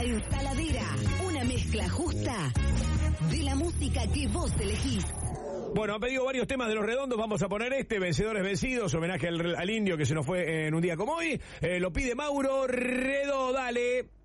Ensaladera, una mezcla justa de la música que vos elegís. Bueno, han pedido varios temas de Los Redondos, vamos a poner Vencedores Vencidos, homenaje al Indio que se nos fue en un día como hoy. Lo pide Mauro Redó, dale.